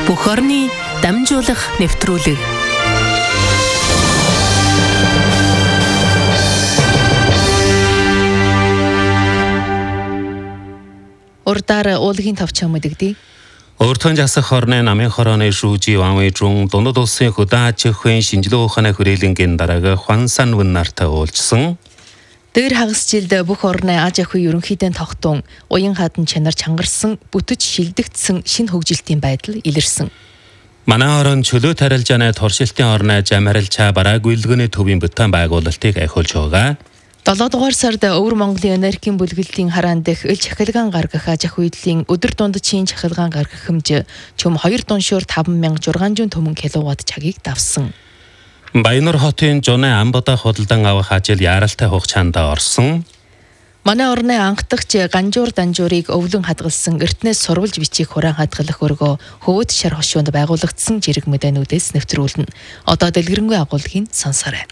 Бүх орны дамжуулах нэвтрүүлэг. Урдаар уулгийн товчоо мэдэгдээ. Өөртөө засах хорны намын хорооны шүүжи вамын жун дунд улсын хөдөөж хөн шинжилгээ ухааны хүрээлэнгийн дараага Хвансан Вэн нартай уулзсан. Дээр хагас жилд бүх орны аж ахуй ерөнхийдөө тогтун уян хадан чанар чангарсан бүтэж шилдэгдсэн шинэ хөгжилтийн байдал илэрсэн. Манай орон чөлөө тарилжааны туршилтын орны жамарилчаа бараа гүйлгэний төвийн бүтээн байгуулалтыг ахиулж байгаа. 7 дугаар сард Өвөр Монголын энергийн бүлгэлтийн хараан дэх ил чахилгаан гаргах аж ахуйдлын өдөр дундчийн чахилгаан гаргах хэмжээ чөм 2 дуншуур 5600 төмөн киловатт цагийг давсан. Баянур хотын Жуны Амбада худалдан авах ажил яаралтай хугацаанд орсон. Манай орны анхдагч Ганжуур Данжуурыг өвлөн хадгалсан эртнээс сурвалж бичиг хураан хадгалах өргөө хөвөт шар хошуунд байгуулагдсан жирэг мэдээнүүдээс нэвтрүүлнэ. Одоо дэлгэрэнгүй агуулгын сонсоорой.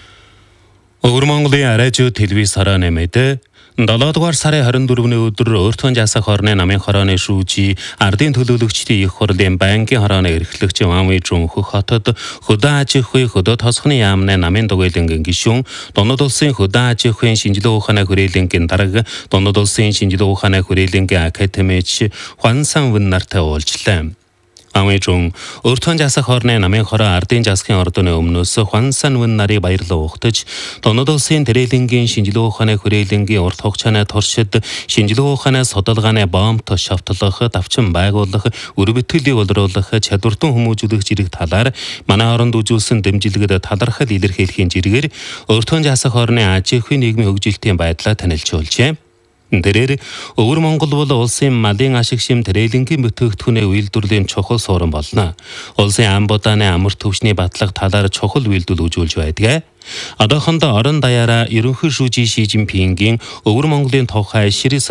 Өвөр Монголын радио телевиз хорооны мэдээ 7 дугаар сарын 24-ний өдөр өөртөө засах хорны намын хорооны шүүжи ардын төлөөлөгчдийн их хурлын банкын хорооны эрхлэгч Вамын жун хөх хотод хөдөө аж ахуй хөдөө тосхны яамны намын дугуйлангийн гишүүн дунд улсын хөдөө аж ахуйн шинжилгээ ухааны хүрээлэнгийн дарга дунд улсын шинжилгээ ухааны хүрээлэнгийн академич Хвансан Вэн нартай уулзлаа. Вамын жун өөртөө засах хорны намын хороо ардын засгийн ордоны өмнөөс Хвансан Вэн нарыг баярлан угтаж дунд улсын тэрэлэнгийн шинжилгээ ухааны хүрээлэнгийн урт хугацааны туршид шинжилгээ ухааны судалгааны бомб шавтлах давчин байгуулах үр бүтээлийг олруулах чадвартан хүмүүжүүлэх зэрэг талаар манай оронд үзүүлсэн дэмжлэгд талархал илэрхийлэхийн зэрэгээр өөртөө засах хорны аж ахуйн нийгмийн хөгжилтийн байдлаа танилцуулжээ. Тэрээр Өвөр Монгол бол улсын малын ашиг шим тэрэлэнгийн бүтээгдэхүүний үйлдвэрлэлийн чухал суурин болно. Улсын амбудааны амар төвчний батлах талаар чухал үйлдэл үзүүлж байдаг. Одоохондоо орон даяараа ерөнхий шүүжи Ши Жинпингийн Өвөр Монголын тухай ширэс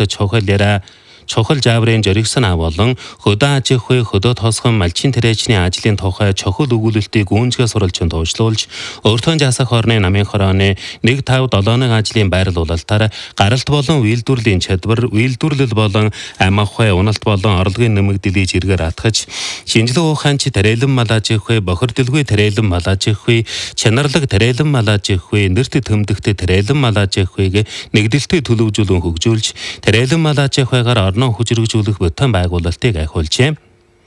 чухал жаврын жиргсэн болон хөдөө аж ахуй хөдөө тосгон малчин тариачны ажлын тухай чухал өгүүлэлтийг гүнзгий сурвалжин төвшлүүлж өөртөө засах хорны намын хорооны 157-ны ажлын байрлуулалтаар гаралт болон үйлдвэрлэлийн чадвар үйлдвэрлэл болон ам ахуй уналт болон орлогын нэмэгдэлийг зэргээр атгаж шинжилгээ ухаанч тарэлэн мал аж ахуй бохирдолгүй тарэлэн мал аж ахуй чанарлаг тарэлэн мал аж ахуй нэрт төмдөгтэй тарэлэн мал аж ахуйг нэгдэлтэй төлөвжүүлэн хөгжүүлж тарэлэн мал аж ахуйгаар хүчрэгжүүлэх бүтээн байгуулалтыг ахиулжээ.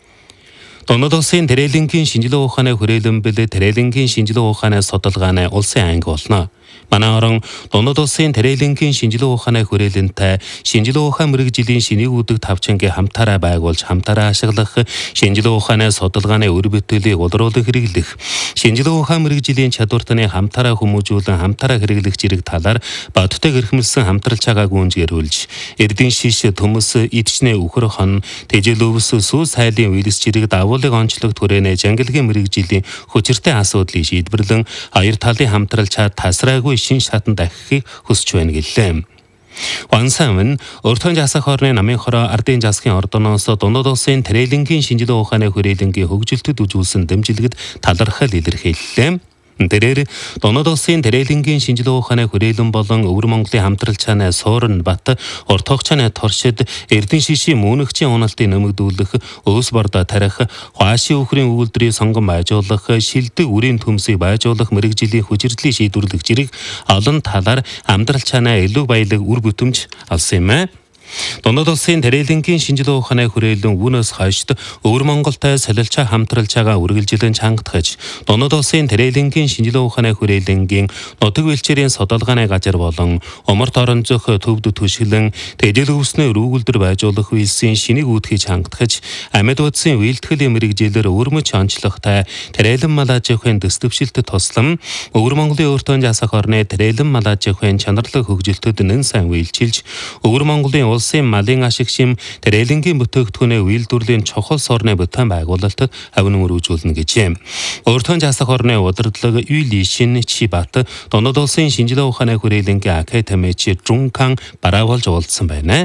Дунд улсын тэрэлэнгийн шинжилгээ ухааны хүрээлэн тэрэлэнгийн шинжилгээ ухааны судалгааны улсын анги болно. Манай орон дунд улсын тэрэлэнгийн шинжилгээ ухааны хүрээлэнтэй шинжилгээ ухаан мэрэгжлийн шинийг үүдэг тавчингийн хамтаараа байгуулж хамтаараа ашиглах шинжилгээ ухааны судалгааны үр бүтээлийг улруулах хэрэглэх шинжилгээ ухаан мэрэгжлийн чадвартны хамтаараа хүмүүжүүлэн хамтаараа хэрэглэх зэрэг талаар бодтой гэрхэмлсэн хамтралж байгаа гүнзгийрүүлж эрдэн шиш төмөс идчнээ үхэр хон тэжил өвс сүүс хайлын вирус зэрэг давуулыг онцлог түрэнэ жангалгийн мэрэгжлийн хүчиртэй асуудлыг шийдвэрлэн хоёр талын хамтралчаа тасраагүй шин шатанд дахихыг хүсэж байна гэлээ. Хвансан Вэн өөртөө засах хорны намын хороо ардын засгийн ордоноос дунд улсын тэрэлэнгийн шинжилгээ ухааны хүрээлэнгийн хөгжилтөд үзүүлсэн дэмжлэгд талархал илэрхийллээ. Тэрээр дунд улсын тэрэлэнгийн шинжилгээ ухааны хүрээлэн болон Өвөр Монголын хамтралчааны суурн бат урт хугацааны туршид эрдэн шишийн мөнөгчийн уналтыг нэмэгдүүлэх өөс бордоо тарих хуашийн үхрийн үйлдвэрийг сонгон байжуулах шилдэг үрийн төмсийг байжуулах мэрэгжлийн хүчирдлийг шийдвэрлэх зэрэг олон талаар хамтралчааны илүү баялаг үр бүтэмж алсан юм. Дунд улсын тэрэлэнгийн шинжилгээ ухааны хүрээлэн үүнээс хойш Өвөр Монголтой солилцоо хамтралж байгаа үргэлжилэн чангатгаж дунд улсын тэрэлэнгийн шинжилгээ ухааны хүрээлэнгийн нутаг бэлчээрийн судалгааны газар болон умарт орон зөх төвд түшгэлэн тэжил өвснөө рүүгүүлдэр байжуулах үйлсийн шинийг үүдхий чангатгаж амьд утсын үйлдэхлийн мэрэгжлэр өрмөч онцлогтой тэрэлэн мал аж ахуйн дэвшилтэд туслан Өвөр Монголын өөртөө засах орны тэрэлэн мал аж ахуйн чанарлаг хөгжилтөд нэн сайн үйлчилж Өвөр Монголын улсын малын ашиг шим тэрэлэнгийн бүтээгдэхүүний үйлдвэрлэлийн чухал суурны бүтээн байгуулалтад авин өргөжүүлнэ гэжээ. Өөртөө засах орны удирдлага Юли Шин Чибат дунд улсын шинжилгээ ухааны хүрээлэнгийн академич Жункан бараагуулж уулзсан байна.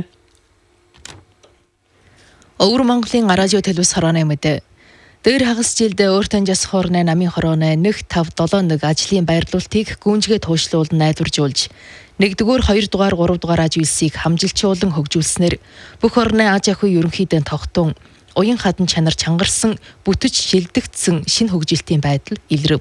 Өвөр Монголын радио телевиз хорооны мэдээ. Дээр хагас жилд өөртөө засах орны намын хорооны 1-5-7 ажлын байрлуулалтыг гүнзгий туушлуулан найдваржуулж 1-р, 2-р, 3-р аж үйлсийг хамжилчуулан хөгжүүлснээр бүх орны аж ахуй ерөнхийдөө тогтун уян хадан чанар чангарсан, бүтэж шилдэгдсэн шинэ хөгжилтийн байдал илрэв.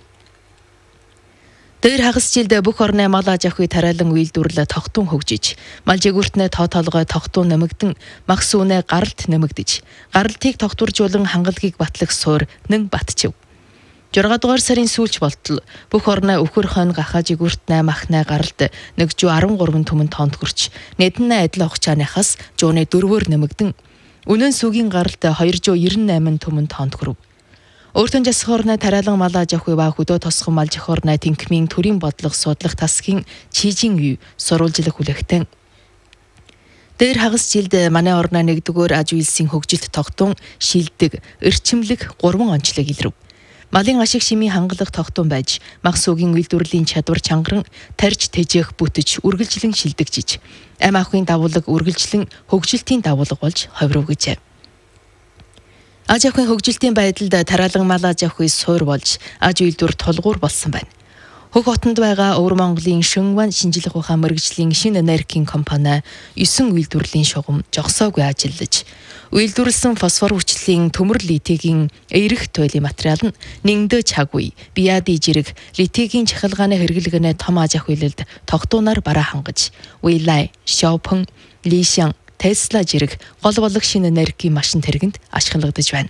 Дээр хагас жилд бүх орны мал аж ахуй тариалан үйлдвэрлэл тогтун хөгжиж, мал жигүүртнээ тоо толгой тогтун нэмэгдэн, махс үнэ гаралт нэмэгдэж, гаралтыг тогтворжуулан хангалагийг батлах суур нэн батчив. 6 дугаар сарын сүүлч болтол бүх орны өвхөр хойно гахаа жигүүртнээ махнаа гаралт нэгжүү 13 түмэн тоонд хүрч, нэдэнэ адил огчааныхаас жууны 4-өөр нэмэгдэн, үнэн сүгийн гаралт 298 түмэн тоонд хүрв. Өөртөө засах орны тариалан мал аж ахуй ба хөдөө тосгон мал жих орны тэнхмийн төрийн бодлого судлах тасгийн чижийн үе сурвалжлах хүлэгтэн. Дээр хагас жилд манай орны 1-р аж үйлсийн хөгжилт тогтун шилдэг, эрчимлэг 3 онцлог илрэв. Малын ашиг шимийн хангалах тогтун байж, махс үгийн үйлдвэрлэлийн чадвар чангаран тарж тэжээх бүтэж үргэлжлэн шилдэгжиж, ам ахуйн давуулаг үргэлжлэн хөгжилтийн давуулга болж ховров гэжээ. Аж ахуйн хөгжилтийн байдалд тариалан мал аж ахуй суур болж аж үйлдвэр тулгуур болсон байна. Хөг хотод байгаа Өвөр Монголын Шөнван шинжлэх ухаан мэргэжлийн шинэ энергийн компани 9 үйлдвэрлэлийн шугам жогсоогүй ажиллаж, үйлдвэрлсэн фосфор хүчлийн төмөр литигийн эерэг туйлын материал нь нэндэ чаггүй, биади жирэг, литигийн чахалгааны хэрэглэгэнэ том аж ахуйлалд тогтуунаар бараа хангаж, Уйлай, Шопон, Лишан, Тесла жирэг гол болог шинэ энергийн машин тэргэнд ашиглагдаж байна.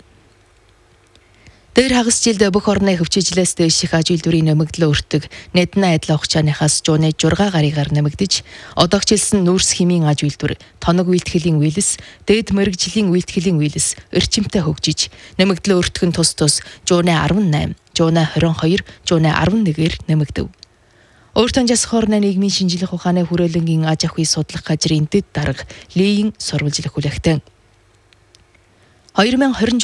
Дээр хагас жилд бүх орны хөвчөжлөөс дээш их аж үйлдвэрийн нэмэгдлээ өртөг нэдэнэ адил огчааныхаас жууны 6 гаригаар нэмэгдэж, одоогчилсан нүүрс химийн аж үйлдвэр, тоног үйлдэхлийн үйлс, дээд мэргэжлийн үйлдэхлийн үйлс эрчимтэй хөгжиж, нэмэгдлээ өртгөн тус жууны 18, жууны 22, жууны 11-ээр нэмэгдэв. Өөртөө засах орны нийгмийн шинжлэх ухааны хүрээлэнгийн аж ахуй судлах газрын дэд дарга Леийн сурвалжлах хүлэгтэн. 2026